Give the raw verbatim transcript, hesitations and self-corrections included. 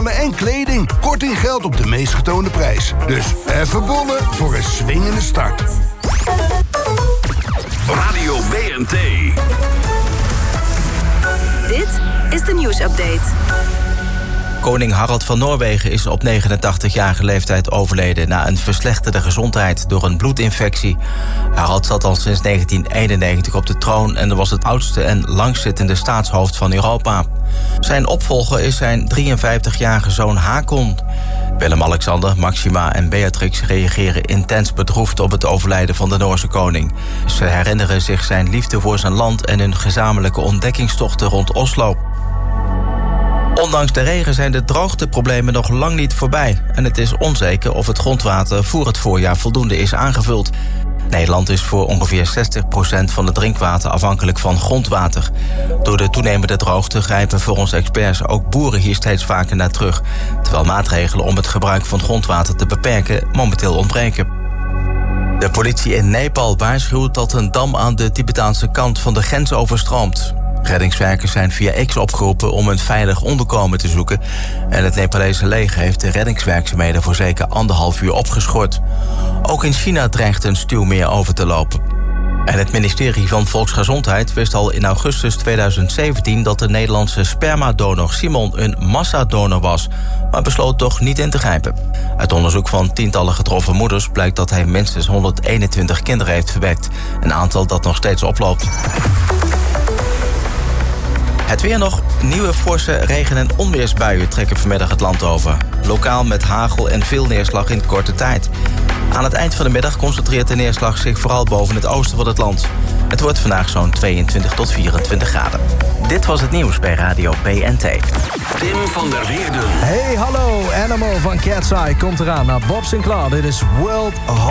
en kleding. Korting geldt op de meest getoonde prijs. Dus even bollen voor een swingende start. Radio B N T. Dit is de nieuwsupdate. Koning Harald van Noorwegen is op negenentachtigjarige leeftijd overleden na een verslechterde gezondheid door een bloedinfectie. Harald zat al sinds negentien eenennegentig op de troon en was het oudste en langstzittende staatshoofd van Europa. Zijn opvolger is zijn drieënvijftigjarige zoon Hakon. Willem-Alexander, Maxima en Beatrix reageren intens bedroefd op het overlijden van de Noorse koning. Ze herinneren zich zijn liefde voor zijn land en hun gezamenlijke ontdekkingstochten rond Oslo. Ondanks de regen zijn de droogteproblemen nog lang niet voorbij en het is onzeker of het grondwater voor het voorjaar voldoende is aangevuld. Nederland is voor ongeveer zestig procent van het drinkwater afhankelijk van grondwater. Door de toenemende droogte grijpen volgens experts ook boeren hier steeds vaker naar terug, terwijl maatregelen om het gebruik van grondwater te beperken momenteel ontbreken. De politie in Nepal waarschuwt dat een dam aan de Tibetaanse kant van de grens overstroomt. Reddingswerkers zijn via X opgeroepen om een veilig onderkomen te zoeken en het Nepalese leger heeft de reddingswerkzaamheden voor zeker anderhalf uur opgeschort. Ook in China dreigt een stuwmeer over te lopen. En het ministerie van Volksgezondheid wist al in augustus tweeduizend zeventien dat de Nederlandse spermadonor Simon een massadonor was, maar besloot toch niet in te grijpen. Uit onderzoek van tientallen getroffen moeders blijkt dat hij minstens honderdeenentwintig kinderen heeft verwekt, een aantal dat nog steeds oploopt. Het weer nog. Nieuwe forse regen- en onweersbuien trekken vanmiddag het land over. Lokaal met hagel en veel neerslag in korte tijd. Aan het eind van de middag concentreert de neerslag zich vooral boven het oosten van het land. Het wordt vandaag zo'n tweeëntwintig tot vierentwintig graden. Dit was het nieuws bij Radio B N T. Tim van der Weerden. Hey, hallo. Animal van Cat's Eye komt eraan naar Bob Sinclair. Dit is World Home.